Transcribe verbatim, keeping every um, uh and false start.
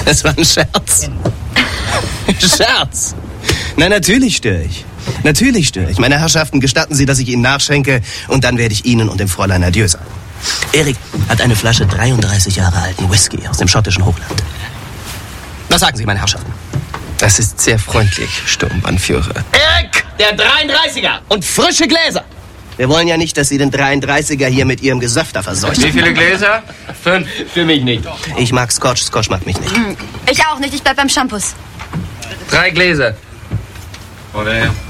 Das war ein Scherz. Scherz. Na, natürlich störe ich. Natürlich störe ich. Meine Herrschaften, gestatten Sie, dass ich Ihnen nachschenke und dann werde ich Ihnen und dem Fräulein Adieu sagen. Erik hat eine Flasche dreiunddreißig Jahre alten Whisky aus dem schottischen Hochland. Was sagen Sie, meine Herrschaften? Das ist sehr freundlich, Sturmbannführer. Erik, der dreiunddreißiger und frische Gläser. Wir wollen ja nicht, dass Sie den dreiunddreißiger hier mit Ihrem Gesöfter verseuchen. Wie viele Gläser? Fünf. Für mich nicht. Ich mag Scotch, Scotch mag mich nicht. Ich auch nicht, ich bleib beim Shampoos. Drei Gläser. Oder?